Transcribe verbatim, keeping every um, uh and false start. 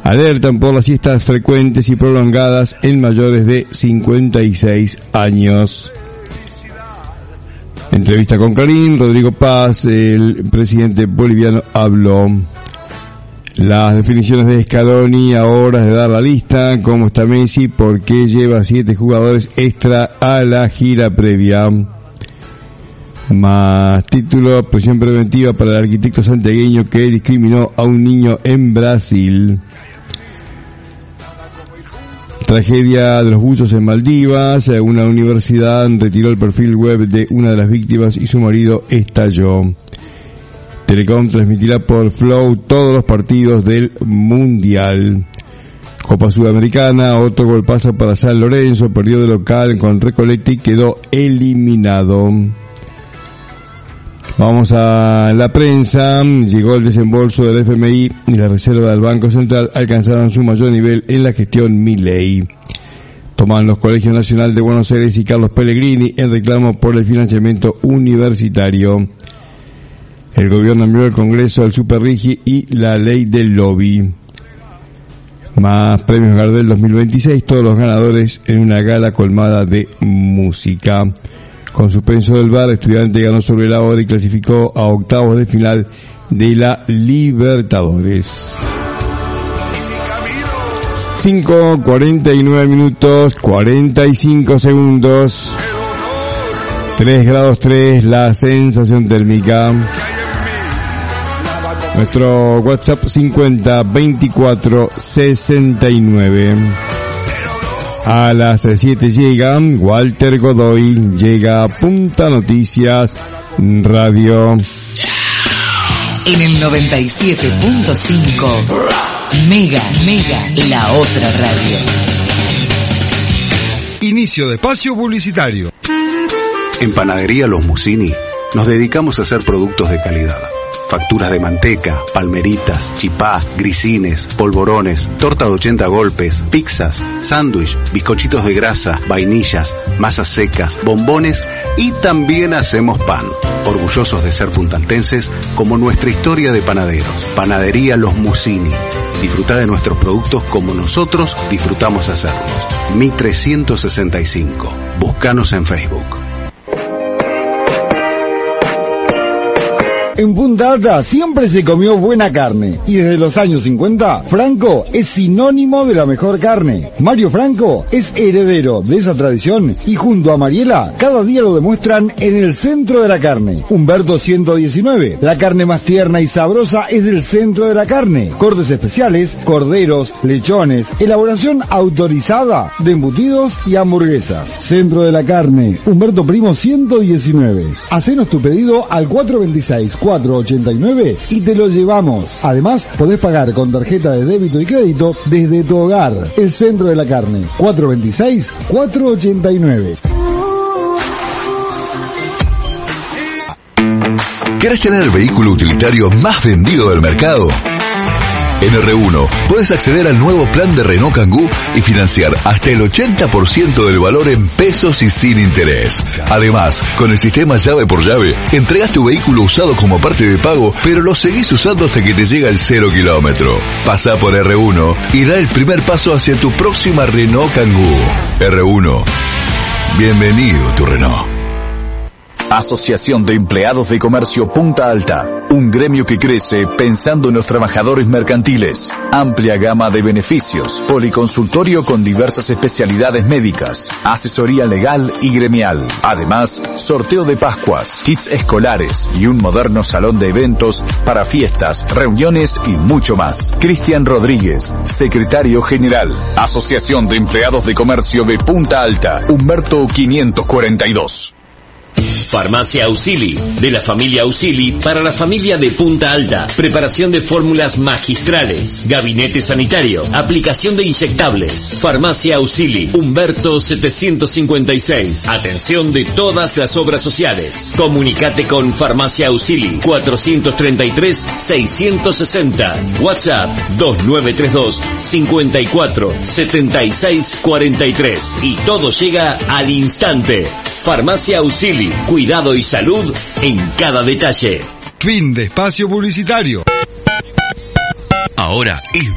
Alertan por las siestas frecuentes y prolongadas en mayores de cincuenta y seis años. Entrevista con Clarín, Rodrigo Paz, el presidente boliviano, habló. Las definiciones de Scaloni a horas de dar la lista, cómo está Messi, por qué lleva siete jugadores extra a la gira previa. Más título, prisión preventiva para el arquitecto santiagueño que discriminó a un niño en Brasil. Tragedia de los buzos en Maldivas, una universidad retiró el perfil web de una de las víctimas y su marido estalló. Telecom transmitirá por Flow todos los partidos del Mundial. Copa Sudamericana, otro golpazo para San Lorenzo, perdió de local con Recoleta y quedó eliminado. Vamos a la prensa. Llegó el desembolso del F M I y la reserva del Banco Central alcanzaron su mayor nivel en la gestión Milei. Toman los Colegios Nacional de Buenos Aires y Carlos Pellegrini en reclamo por el financiamiento universitario. El gobierno envió al Congreso el Super Rigi y la ley del lobby. Más premios Gardel dos mil veintiséis, todos los ganadores en una gala colmada de música. Con suspenso del V A R, Estudiante ganó sobre la hora y clasificó a octavos de final de la Libertadores. cinco, cuarenta y nueve minutos, cuarenta y cinco segundos. tres grados tres, la sensación térmica. Nuestro WhatsApp cincuenta veinticuatro sesenta y nueve. A las siete llega Walter Godoy, llega Punta Noticias Radio. En el noventa y siete punto cinco, Mega, Mega, la otra radio. Inicio de espacio publicitario. En Panadería Los Musini nos dedicamos a hacer productos de calidad. Facturas de manteca, palmeritas, chipá, grisines, polvorones, torta de ochenta golpes, pizzas, sándwich, bizcochitos de grasa, vainillas, masas secas, bombones y también hacemos pan. Orgullosos de ser puntaltenses como nuestra historia de panaderos. Panadería Los Musini. Disfruta de nuestros productos como nosotros disfrutamos hacerlos. Mi trescientos sesenta y cinco. Búscanos en Facebook. En Punta Alta siempre se comió buena carne y desde los años cincuenta, Franco es sinónimo de la mejor carne. Mario Franco es heredero de esa tradición y junto a Mariela cada día lo demuestran en el centro de la carne. Humberto ciento diecinueve, la carne más tierna y sabrosa es del centro de la carne. Cortes especiales, corderos, lechones, elaboración autorizada de embutidos y hamburguesas. Centro de la carne, Humberto Primo ciento diecinueve. Hacenos tu pedido al cuatro veintiséis cuatro ochenta y nueve y te lo llevamos. Además, podés pagar con tarjeta de débito y crédito desde tu hogar. El Centro de la Carne, cuatro veintiséis cuatro ochenta y nueve. ¿Querés tener el vehículo utilitario más vendido del mercado? En R uno puedes acceder al nuevo plan de Renault Kangoo y financiar hasta el ochenta por ciento del valor en pesos y sin interés. Además, con el sistema llave por llave, entregas tu vehículo usado como parte de pago, pero lo seguís usando hasta que te llega el cero kilómetro. Pasa por R uno y da el primer paso hacia tu próxima Renault Kangoo. R uno. Bienvenido tu Renault. Asociación de Empleados de Comercio Punta Alta, un gremio que crece pensando en los trabajadores mercantiles. Amplia gama de beneficios, policonsultorio con diversas especialidades médicas, asesoría legal y gremial. Además, sorteo de Pascuas, kits escolares y un moderno salón de eventos para fiestas, reuniones y mucho más. Cristian Rodríguez, secretario general. Asociación de Empleados de Comercio de Punta Alta, Humberto quinientos cuarenta y dos. Farmacia Ausili, de la familia Ausili para la familia de Punta Alta. Preparación de fórmulas magistrales, gabinete sanitario, aplicación de inyectables. Farmacia Ausili, Humberto setecientos cincuenta y seis. Atención de todas las obras sociales. Comunicate con Farmacia Ausili, cuatrocientos treinta y tres seiscientos sesenta. WhatsApp dos nueve tres dos cincuenta y cuatro setenta y seis cuarenta y tres. Y todo llega al instante. Farmacia Ausili, cuidado y salud en cada detalle. Fin de espacio publicitario. Ahora es